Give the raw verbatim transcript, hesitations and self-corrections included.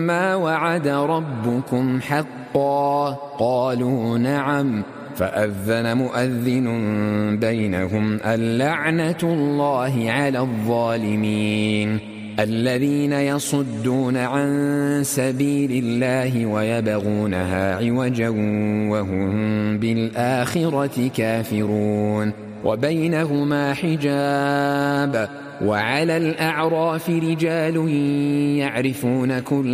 ما وعد ربكم حقا قالوا نعم فأذن مؤذن بينهم اللعنة الله على الظالمين الذين يصدون عن سبيل الله ويبغونها عوجا وهم بالآخرة كافرون وبينهما حجاب وعلى الأعراف رجال يعرفون كل